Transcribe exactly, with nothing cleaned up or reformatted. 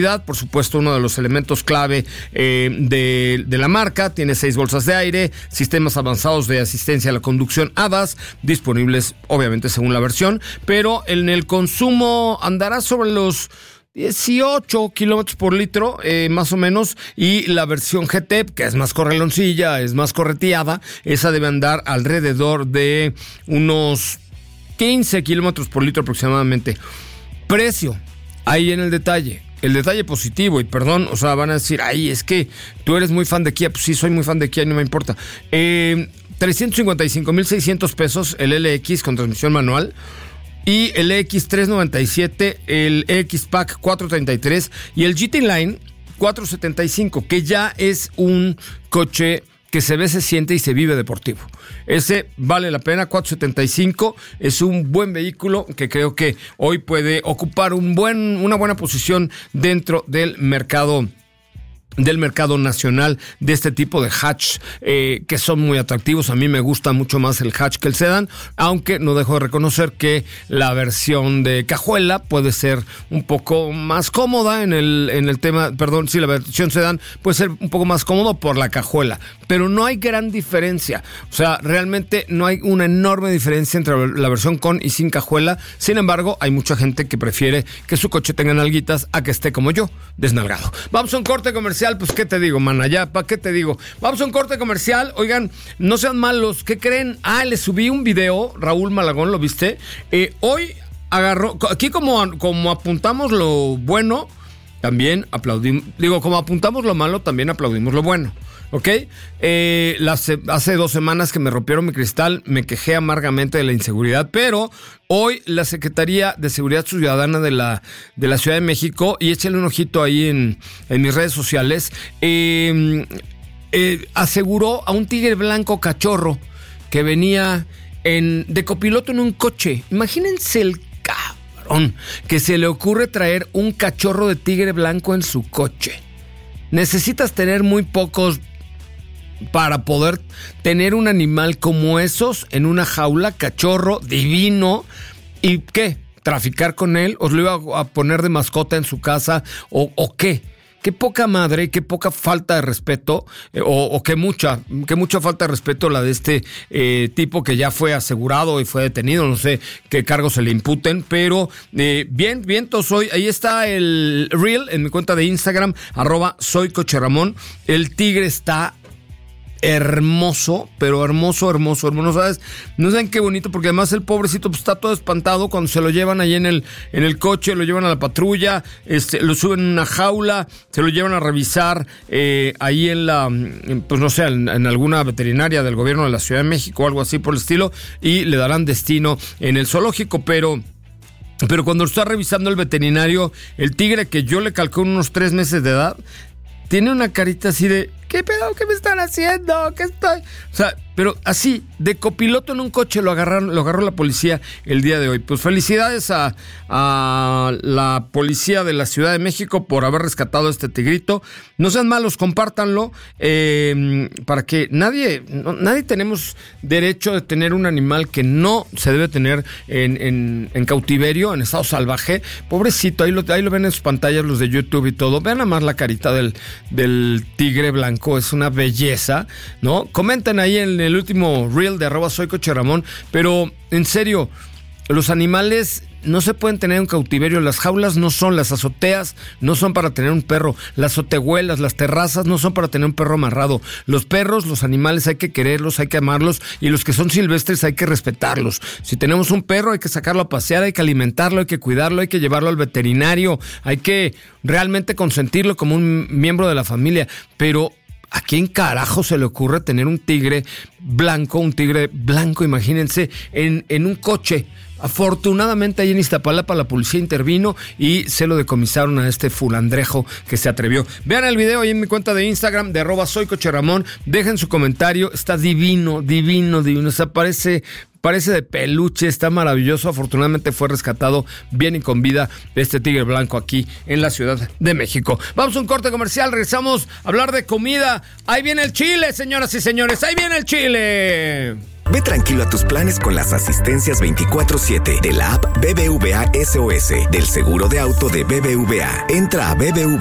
Por supuesto, uno de los elementos clave eh, de, de la marca. Tiene seis bolsas de aire, sistemas avanzados de asistencia a la conducción A D A S, disponibles obviamente según la versión, pero en el consumo andará sobre los dieciocho kilómetros por litro, eh, más o menos, y la versión G T, que es más correloncilla, es más correteada, esa debe andar alrededor de unos quince kilómetros por litro aproximadamente. Precio, ahí en el detalle. El detalle positivo, y perdón, o sea, van a decir, ay, es que tú eres muy fan de Kia. Pues sí, soy muy fan de Kia y no me importa. Eh, trescientos cincuenta y cinco mil seiscientos pesos el L X con transmisión manual. Y el X trescientos noventa y siete, el X-Pack cuatrocientos treinta y tres y el G T Line cuatrocientos setenta y cinco, que ya es un coche que se ve, se siente y se vive deportivo. Ese vale la pena, cuatrocientos setenta y cinco, es un buen vehículo que creo que hoy puede ocupar un buen, una buena posición dentro del mercado del mercado nacional de este tipo de hatch eh, que son muy atractivos. A mí me gusta mucho más el hatch que el sedán, aunque no dejo de reconocer que la versión de cajuela puede ser un poco más cómoda en el, en el tema, perdón, sí, la versión sedán puede ser un poco más cómodo por la cajuela, pero no hay gran diferencia. O sea, realmente no hay una enorme diferencia entre la versión con y sin cajuela. Sin embargo, hay mucha gente que prefiere que su coche tenga nalguitas a que esté como yo, desnalgado. Vamos a un corte comercial. Pues, ¿qué te digo, mana? Ya, ¿para qué te digo? Vamos a un corte comercial. Oigan, no sean malos. ¿Qué creen? Ah, les subí un video, Raúl Malagón, ¿lo viste? Eh, hoy agarró... Aquí como, como apuntamos lo bueno, también aplaudimos... Digo, como apuntamos lo malo, también aplaudimos lo bueno. ¿Ok? Eh, las, hace dos semanas que me rompieron mi cristal, me quejé amargamente de la inseguridad, pero hoy la Secretaría de Seguridad Ciudadana de la, de la Ciudad de México, y échale un ojito ahí en, en mis redes sociales, eh, eh, aseguró a un tigre blanco cachorro que venía en, de copiloto en un coche. Imagínense el cabrón que se le ocurre traer un cachorro de tigre blanco en su coche. Necesitas tener muy pocos para poder tener un animal como esos en una jaula, cachorro, divino. ¿Y qué? ¿Traficar con él? ¿Os lo iba a poner de mascota en su casa? ¿O, o qué? Qué poca madre, qué poca falta de respeto, eh, o, o qué mucha, qué mucha falta de respeto la de este eh, tipo que ya fue asegurado y fue detenido. No sé qué cargos se le imputen, pero eh, bien, bien, soy. Ahí está el reel en mi cuenta de Instagram, arroba soy Coche Ramón. El tigre está hermoso, pero hermoso, hermoso, hermoso, ¿sabes? No saben qué bonito, porque además el pobrecito pues, está todo espantado cuando se lo llevan ahí en el, en el coche, lo llevan a la patrulla, este, lo suben en una jaula, se lo llevan a revisar eh, ahí en la, pues no sé, en, en alguna veterinaria del gobierno de la Ciudad de México o algo así por el estilo, y le darán destino en el zoológico, pero... Pero cuando lo está revisando el veterinario, el tigre, que yo le calculo unos tres meses de edad, tiene una carita así de... ¿Qué pedo? ¿Qué me están haciendo? ¿Qué estoy? O sea, pero así, de copiloto en un coche lo agarraron, lo agarró la policía el día de hoy. Pues felicidades a, a la policía de la Ciudad de México por haber rescatado a este tigrito. No sean malos, compártanlo, eh, para que nadie, no, nadie tenemos derecho de tener un animal que no se debe tener en, en, en cautiverio, en estado salvaje. Pobrecito, ahí lo, ahí lo ven en sus pantallas los de YouTube y todo. Vean nada más la carita del, del tigre blanco. Es una belleza, ¿no? Comenten ahí en el último reel de arroba soy Coche Ramón, pero en serio, los animales no se pueden tener en cautiverio. Las jaulas no son, las azoteas no son para tener un perro, las azotehuelas, las terrazas no son para tener un perro amarrado. Los perros, los animales hay que quererlos, hay que amarlos, y los que son silvestres hay que respetarlos. Si tenemos un perro hay que sacarlo a pasear, hay que alimentarlo, hay que cuidarlo, hay que llevarlo al veterinario, hay que realmente consentirlo como un miembro de la familia, pero ¿a quién carajo se le ocurre tener un tigre blanco, un tigre blanco, imagínense, en, en un coche? Afortunadamente ahí en Iztapalapa la policía intervino y se lo decomisaron a este fulandrejo que se atrevió. Vean el video ahí en mi cuenta de Instagram de arroba soy Coche Ramón, dejen su comentario, está divino, divino, divino, o sea, parece... Parece de peluche, está maravilloso. Afortunadamente fue rescatado bien y con vida este tigre blanco aquí en la Ciudad de México. Vamos a un corte comercial, regresamos a hablar de comida. Ahí viene el chile, señoras y señores, ahí viene el chile. Ve tranquilo a tus planes con las asistencias veinticuatro siete de la app B B V A S O S del seguro de auto de B B V A. Entra a B B V A